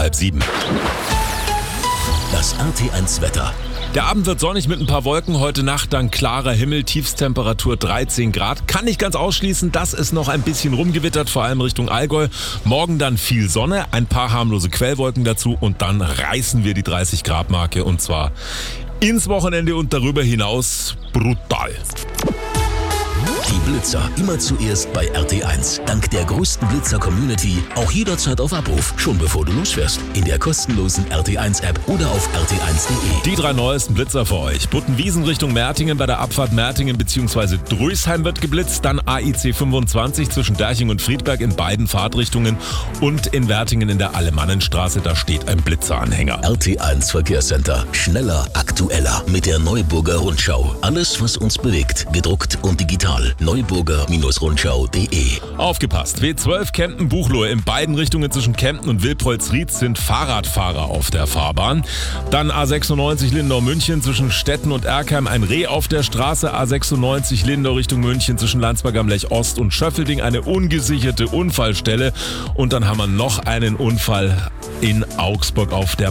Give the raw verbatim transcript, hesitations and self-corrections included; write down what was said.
halb sieben. Das R T eins Wetter. Der Abend wird sonnig mit ein paar Wolken, heute Nacht dann klarer Himmel, Tiefstemperatur dreizehn Grad. Kann nicht ganz ausschließen, dass es noch ein bisschen rumgewittert, vor allem Richtung Allgäu. Morgen dann viel Sonne, ein paar harmlose Quellwolken dazu und dann reißen wir die dreißig Grad Marke und zwar ins Wochenende und darüber hinaus brutal. Die Blitzer immer zuerst bei R T eins. Dank der größten Blitzer-Community auch jederzeit auf Abruf, schon bevor du losfährst. In der kostenlosen R T eins App oder auf r t eins punkt de. Die drei neuesten Blitzer für euch. Buttenwiesen Richtung Mertingen, bei der Abfahrt Mertingen bzw. Drösheim wird geblitzt. Dann A I C fünfundzwanzig zwischen Derching und Friedberg in beiden Fahrtrichtungen. Und in Wertingen in der Alemannenstraße, da steht ein Blitzeranhänger. R T eins Verkehrscenter. Schneller, aktueller. Mit der Neuburger Rundschau. Alles, was uns bewegt. Gedruckt und digital. neuburger Rundschau punkt de. Aufgepasst! W zwölf Kempten-Buchloe. In beiden Richtungen zwischen Kempten und Wilpolsried sind Fahrradfahrer auf der Fahrbahn. Dann A sechsundneunzig Lindau-München zwischen Stetten und Erkheim ein Reh auf der Straße. A sechsundneunzig Lindau Richtung München zwischen Landsberg am Lech Ost und Schöffelding eine ungesicherte Unfallstelle. Und dann haben wir noch einen Unfall in Augsburg auf der